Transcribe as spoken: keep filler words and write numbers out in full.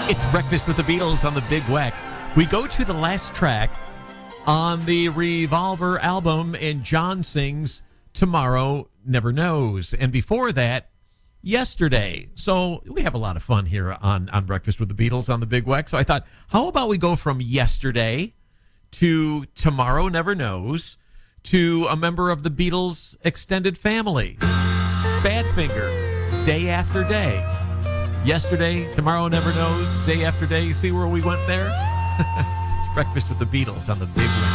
It's Breakfast with the Beatles on the Big Weck. We go to the last track on the Revolver album, and John sings Tomorrow Never Knows. And before that, Yesterday. So we have a lot of fun here on, on Breakfast with the Beatles on the Big Weck. So I thought, how about we go from Yesterday to Tomorrow Never Knows to a member of the Beatles' extended family, Badfinger, Day After Day. Yesterday, Tomorrow Never Knows, Day After Day. You see where we went there? It's Breakfast with the Beatles on the Big Weck.